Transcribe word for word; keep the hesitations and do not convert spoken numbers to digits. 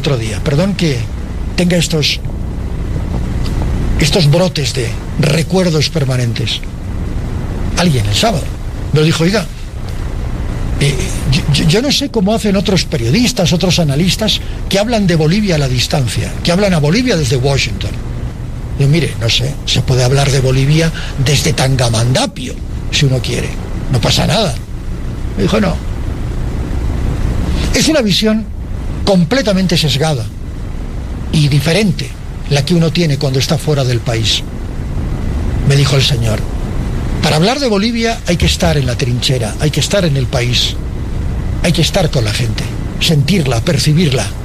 otro día, perdón que tenga estos, estos brotes de recuerdos permanentes. Alguien el sábado me lo dijo, oiga, eh, yo, yo no sé cómo hacen otros periodistas, otros analistas que hablan de Bolivia a la distancia, que hablan a Bolivia desde Washington. Y mire, no sé, se puede hablar de Bolivia desde Tangamandapio, si uno quiere, no pasa nada. Me dijo, no. Es una visión completamente sesgada y diferente la que uno tiene cuando está fuera del país. Me dijo el señor, para hablar de Bolivia hay que estar en la trinchera, hay que estar en el país, hay que estar con la gente, sentirla, percibirla.